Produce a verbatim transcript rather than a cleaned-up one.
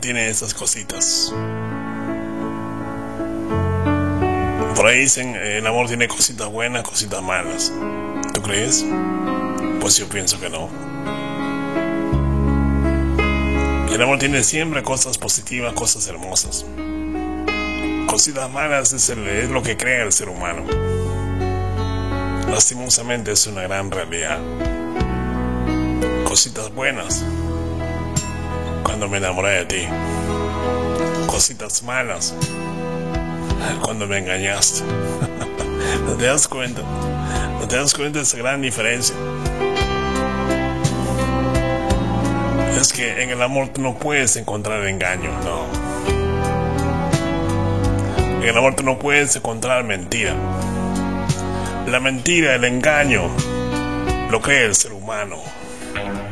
tiene esas cositas. Por ahí dicen, el amor tiene cositas buenas, cositas malas. ¿Tú crees? Pues yo pienso que no. El amor tiene siempre cosas positivas, cosas hermosas. Cositas malas es, el, es lo que crea el ser humano. Lastimosamente es una gran realidad. Cositas buenas, cuando me enamoré de ti. Cositas malas, cuando me engañaste. ¿No te das cuenta? ¿No te das cuenta de esa gran diferencia? Es que en el amor tú no puedes encontrar engaño, no. En el amor tú no puedes encontrar mentira. La mentira, el engaño, lo crea el ser humano.